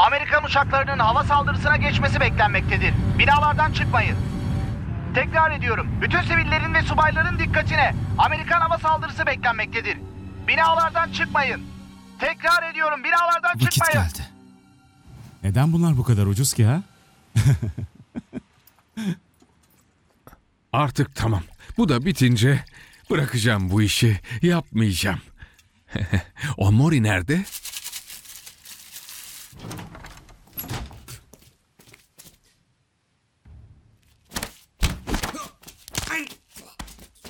Amerikan uçaklarının hava saldırısına geçmesi beklenmektedir. Binalardan çıkmayın. Tekrar ediyorum. Bütün sivillerin ve subayların dikkatine. Amerikan hava saldırısı beklenmektedir. Binalardan çıkmayın. Tekrar ediyorum. Binalardan Vakit çıkmayın. geldi. Neden bunlar bu kadar ucuz ki ha? Artık tamam. Bu da bitince bırakacağım bu işi. Yapmayacağım. O Mori nerede?